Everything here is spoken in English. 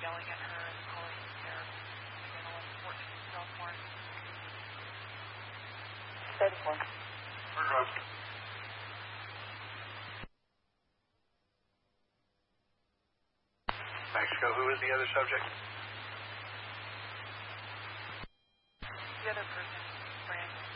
yelling at her and calling her, again, 1114 Southmore. 34. Mexico, who is the other subject? The other person, Brandon.